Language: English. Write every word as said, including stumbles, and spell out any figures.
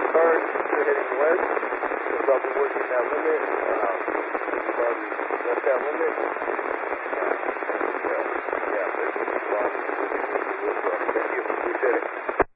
cars, you're heading west, because I'll be working that limit, um, probably west that limit.